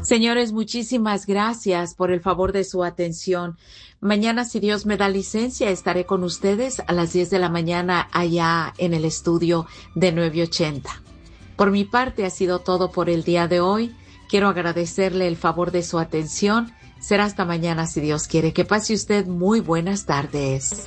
Señores, muchísimas gracias por el favor de su atención. Mañana, si Dios me da licencia, estaré con ustedes a las 10 de la mañana allá en el estudio de 980. Por mi parte, ha sido todo por el día de hoy. Quiero agradecerle el favor de su atención. Será hasta mañana, si Dios quiere. Que pase usted muy buenas tardes.